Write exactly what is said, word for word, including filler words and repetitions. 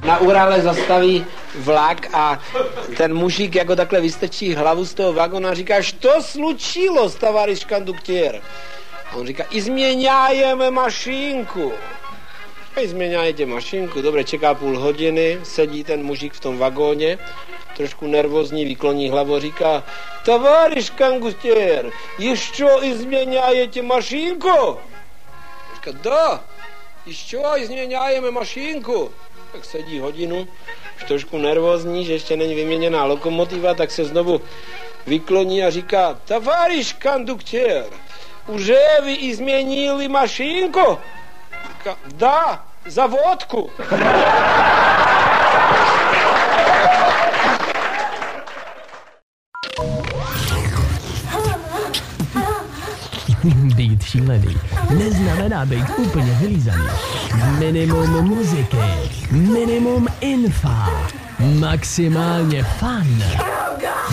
na Urále zastaví vlak a ten mužík jako takhle vystrčí hlavu z toho vagonu a říká, što slučilo, tavariš konduktér? A on říká, izměňájeme mašinku. A izměňájete mašinku, dobře, čeká půl hodiny, sedí ten mužík v tom vagóně, trošku nervózní, vykloní hlavu a říká, tavariš konduktér, ještě izměňájete mašinku? A říká, da, ještě izměňájeme mašinku. Tak sedí hodinu, už trošku nervózní, že ještě není vyměněná lokomotiva, tak se znovu vykloní a říká, tavariš konduktér, už vy izměnili mašinku? Říká, da, za vodku. Být šílený neznamená být úplně vylízaný. Minimum muziky, minimum infa, maximálně fun.